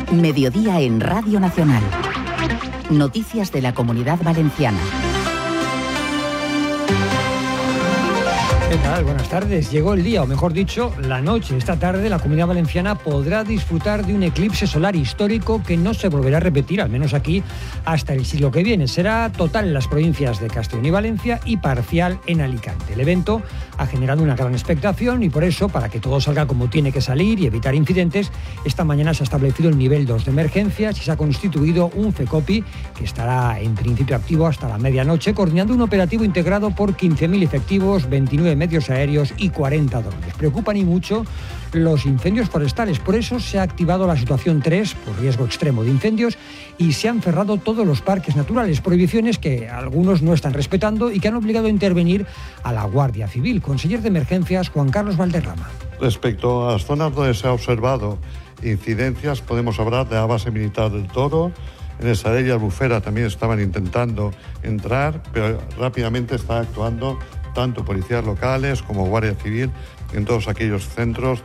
Mediodía en Radio Nacional. Noticias de la Comunidad Valenciana. ¿Qué tal? Buenas tardes. Llegó el día, o mejor dicho, la noche. Esta tarde la Comunidad Valenciana podrá disfrutar de un eclipse solar histórico que no se volverá a repetir, al menos aquí, hasta el siglo que viene. Será total en las provincias de Castellón y Valencia y parcial en Alicante. El evento ha generado una gran expectación y por eso, para que todo salga como tiene que salir y evitar incidentes, esta mañana se ha establecido el nivel 2 de emergencias y se ha constituido un FECOPI que estará en principio activo hasta la medianoche, coordinando un operativo integrado por 15.000 efectivos, 29 medios aéreos y 40 drones. Preocupan y mucho los incendios forestales. Por eso se ha activado la situación 3 por riesgo extremo de incendios y se han cerrado todos los parques naturales. Prohibiciones que algunos no están respetando y que han obligado a intervenir a la Guardia Civil. Conseller de Emergencias, Juan Carlos Valderrama. Respecto a las zonas donde se ha observado incidencias, podemos hablar de la base militar del Toro. En esa área Albufera también estaban intentando entrar, pero rápidamente está actuando tanto policías locales como Guardia Civil en todos aquellos centros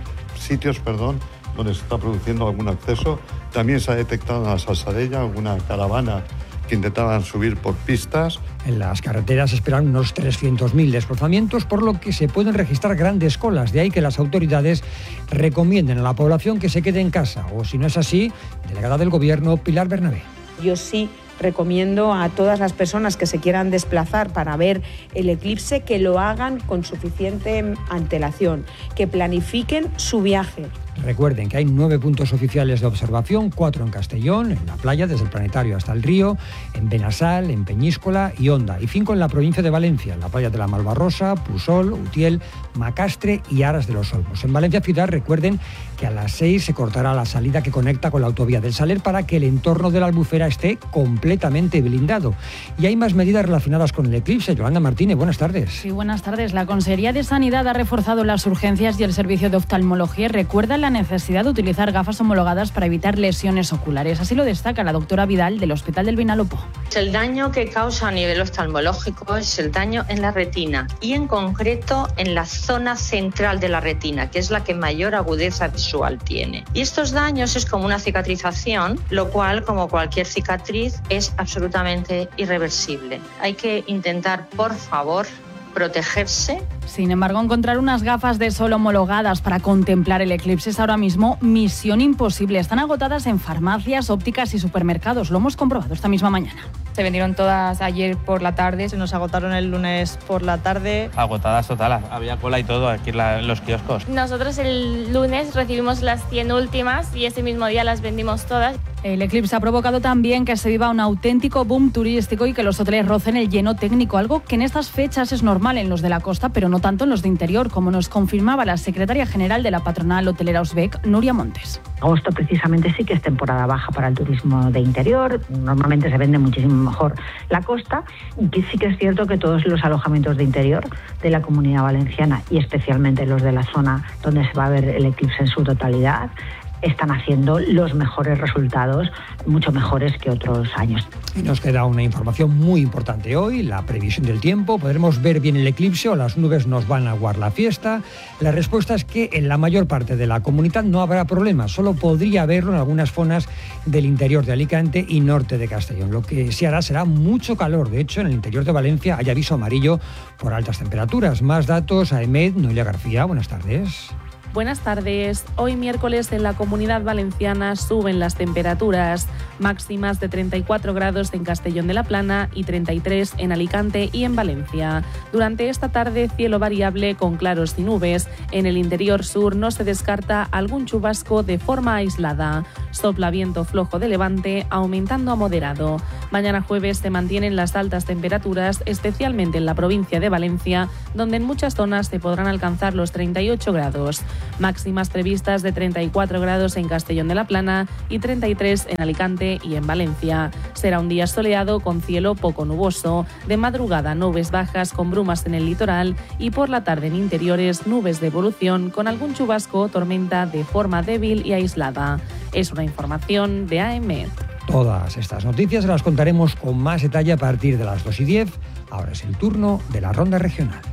sitios donde se está produciendo algún acceso. También se ha detectado en la Salsadella alguna caravana que intentaban subir por pistas. En las carreteras esperan unos 300.000 desplazamientos, por lo que se pueden registrar grandes colas. De ahí que las autoridades recomienden a la población que se quede en casa. O si no es así, delegada del Gobierno, Pilar Bernabé. Yo sí recomiendo a todas las personas que se quieran desplazar para ver el eclipse que lo hagan con suficiente antelación, que planifiquen su viaje. Recuerden que hay 9 puntos oficiales de observación, 4 en Castellón, en la playa, desde el Planetario hasta el río, en Benasal, en Peñíscola y Onda, y 5 en la provincia de Valencia, en la playa de la Malvarrosa, Pusol, Utiel, Macastre y Aras de los Olmos. En Valencia Ciudad, recuerden que a las 6 se cortará la salida que conecta con la autovía del Saler para que el entorno de la Albufera esté completamente blindado. Y hay más medidas relacionadas con el eclipse. Yolanda Martínez, buenas tardes. Sí, buenas tardes. La Consejería de Sanidad ha reforzado las urgencias y el servicio de oftalmología recuerda la necesidad de utilizar gafas homologadas para evitar lesiones oculares. Así lo destaca la doctora Vidal del Hospital del Vinalopó. El daño que causa a nivel oftalmológico es el daño en la retina y en concreto en la zona central de la retina, que es la que mayor agudeza visual tiene. Y estos daños es como una cicatrización, lo cual, como cualquier cicatriz, es absolutamente irreversible. Hay que intentar, por favor, protegerse. Sin embargo, encontrar unas gafas de sol homologadas para contemplar el eclipse es ahora mismo misión imposible. Están agotadas en farmacias, ópticas y supermercados. Lo hemos comprobado esta misma mañana. Se vendieron todas ayer por la tarde, se nos agotaron el lunes por la tarde. Agotadas total, había cola y todo aquí en los kioscos. Nosotros el lunes recibimos las 100 últimas y ese mismo día las vendimos todas. El eclipse ha provocado también que se viva un auténtico boom turístico y que los hoteles rocen el lleno técnico, algo que en estas fechas es normal en los de la costa, pero no tanto en los de interior, como nos confirmaba la secretaria general de la patronal hotelera Usbec, Nuria Montes. Agosto precisamente sí que es temporada baja para el turismo de interior, normalmente se vende muchísimo mejor la costa, y que sí que es cierto que todos los alojamientos de interior de la Comunidad Valenciana y especialmente los de la zona donde se va a ver el eclipse en su totalidad, están haciendo los mejores resultados, mucho mejores que otros años. Y nos queda una información muy importante hoy, la previsión del tiempo. ¿Podremos ver bien el eclipse o las nubes nos van a aguar la fiesta? La respuesta es que en la mayor parte de la comunidad no habrá problema, solo podría haberlo en algunas zonas del interior de Alicante y norte de Castellón. Lo que sí hará será mucho calor. De hecho, en el interior de Valencia hay aviso amarillo por altas temperaturas. Más datos a EMED, Noelia García, buenas tardes. Buenas tardes. Hoy miércoles en la Comunidad Valenciana suben las temperaturas, máximas de 34 grados en Castellón de la Plana y 33 en Alicante y en Valencia. Durante esta tarde cielo variable con claros y nubes. En el interior sur no se descarta algún chubasco de forma aislada. Sopla viento flojo de levante, aumentando a moderado. Mañana jueves se mantienen las altas temperaturas, especialmente en la provincia de Valencia, donde en muchas zonas se podrán alcanzar los 38 grados. Máximas previstas de 34 grados en Castellón de la Plana y 33 en Alicante y en Valencia. Será un día soleado con cielo poco nuboso. De madrugada nubes bajas con brumas en el litoral y por la tarde en interiores nubes de evolución con algún chubasco o tormenta de forma débil y aislada. Es una información de AEMED. Todas estas noticias las contaremos con más detalle a partir de las 2:10. Ahora es el turno de la ronda regional.